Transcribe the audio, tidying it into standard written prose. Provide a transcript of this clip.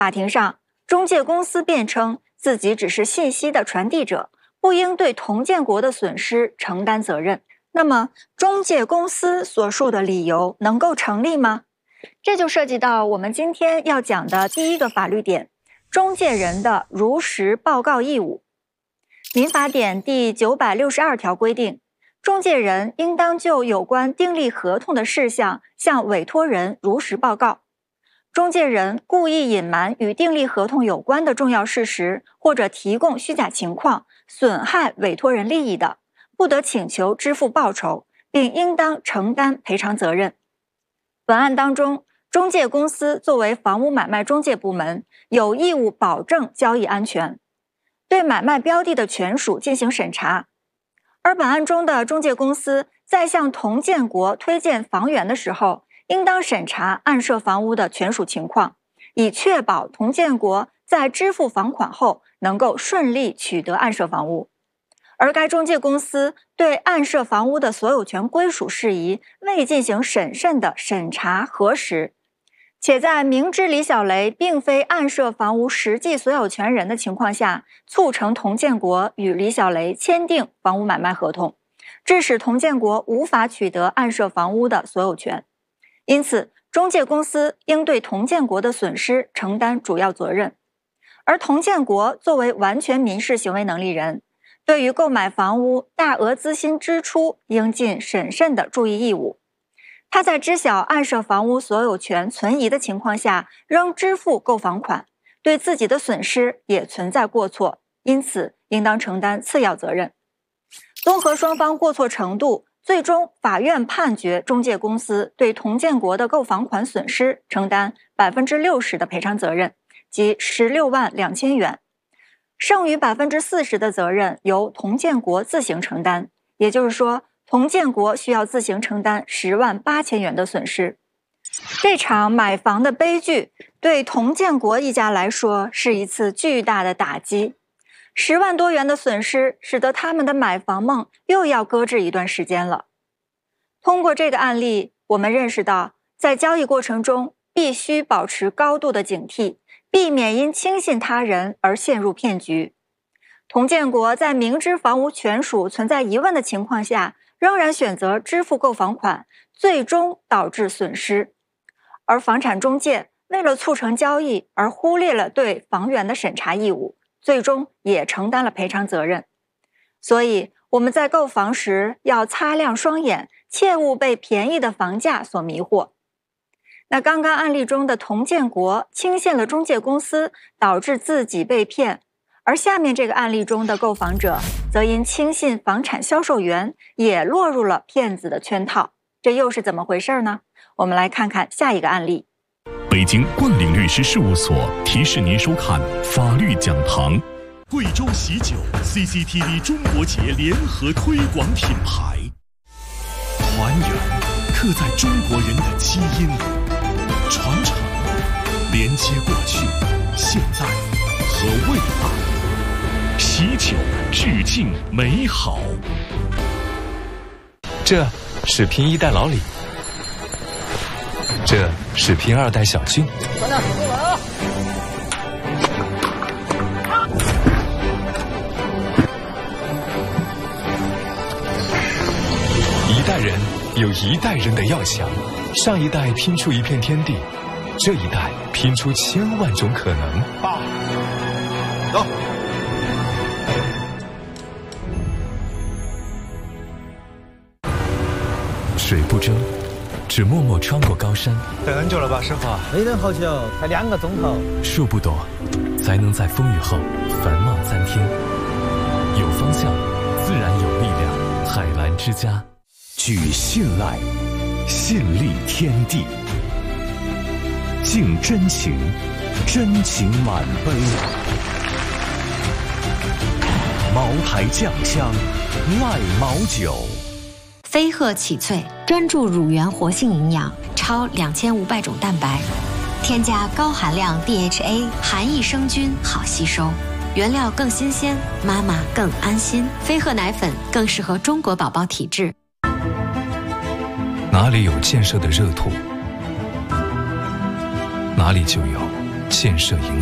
法庭上，中介公司辩称自己只是信息的传递者，不应对同建国的损失承担责任。那么，中介公司所述的理由能够成立吗？这就涉及到我们今天要讲的第一个法律点：中介人的如实报告义务。民法典第962条规定，中介人应当就有关订立合同的事项向委托人如实报告。中介人故意隐瞒与订立合同有关的重要事实，或者提供虚假情况，损害委托人利益的，不得请求支付报酬，并应当承担赔偿责任。本案当中，中介公司作为房屋买卖中介部门，有义务保证交易安全，对买卖标的的权属进行审查。而本案中的中介公司在向同建国推荐房源的时候，应当审查案涉房屋的权属情况，以确保同建国在支付房款后能够顺利取得案涉房屋。而该中介公司对案涉房屋的所有权归属事宜未进行审慎的审查核实，且在明知李小雷并非案涉房屋实际所有权人的情况下，促成同建国与李小雷签订房屋买卖合同，致使同建国无法取得案涉房屋的所有权。因此，中介公司应对同建国的损失承担主要责任。而同建国作为完全民事行为能力人，对于购买房屋大额资金支出应尽审慎的注意义务。他在知晓案涉房屋所有权存疑的情况下，仍支付购房款，对自己的损失也存在过错，因此应当承担次要责任。综合双方过错程度，最终法院判决中介公司对同建国的购房款损失承担60%的赔偿责任，即16万2千元。剩余40%的责任由同建国自行承担，也就是说，同建国需要自行承担10万8千元的损失。这场买房的悲剧对同建国一家来说是一次巨大的打击，10万多元的损失使得他们的买房梦又要搁置一段时间了。通过这个案例，我们认识到，在交易过程中必须保持高度的警惕，避免因轻信他人而陷入骗局。同建国在明知房屋权属存在疑问的情况下，仍然选择支付购房款，最终导致损失。而房产中介为了促成交易而忽略了对房源的审查义务，最终也承担了赔偿责任。所以我们在购房时要擦亮双眼，切勿被便宜的房价所迷惑。那刚刚案例中的同建国轻信了中介公司，导致自己被骗，而下面这个案例中的购房者则因轻信房产销售员，也落入了骗子的圈套。这又是怎么回事呢？我们来看看下一个案例。 北京冠岭律师事务所提示您收看法律讲堂。贵州喜酒 CCTV 中国节联合推广品牌，团圆刻在中国人的基因里，传承连接过去、现在和未来，喜酒致敬美好。 这是拼一代老李，这是拼二代小俊。 咱俩过来啊！ 一代人有一代人的要想，上一代拼出一片天地，这一代拼出千万种可能。 爸，走。 水不争，只默默穿过高山。 等很久了吧，师傅？没等好久，才2个钟头。 树不多，才能在风雨后繁茂参天。有方向，自然有力量。海澜之家， 举信赖，信立天地，敬真情，真情满杯。茅台酱香，赖茅酒。 飞鹤启萃专注乳源活性营养，超2500种蛋白，添加高含量 DHA， 含益生菌，好吸收，原料更新鲜，妈妈更安心。飞鹤奶粉更适合中国宝宝体质。 哪里有建设的热土，哪里就有建设营